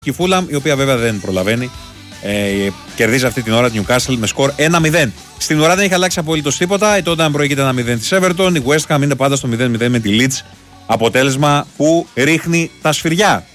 Και η Φούλαμ, η οποία βέβαια δεν προλαβαίνει, κερδίζει αυτή την ώρα την Newcastle με σκορ 1-0. Στην ουρά δεν έχει αλλάξει απολύτως τίποτα. Η Tottenham προηγείται 1-0 της Everton. Η West Ham είναι πάντα στο 0-0 με τη Leeds. Αποτέλεσμα που ρίχνει τα σφυριά.